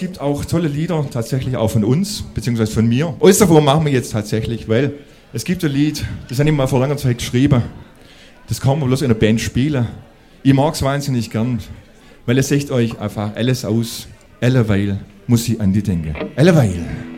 gibt auch tolle Lieder, tatsächlich auch von uns, beziehungsweise von mir. Osterwurm machen wir jetzt tatsächlich, weil es gibt ein Lied, das habe ich mal vor langer Zeit geschrieben. Das kann man bloß in einer Band spielen. Ich mag es wahnsinnig gern, weil es sagt euch einfach alles aus. Alleweil muss ich an die denken. Alleweil.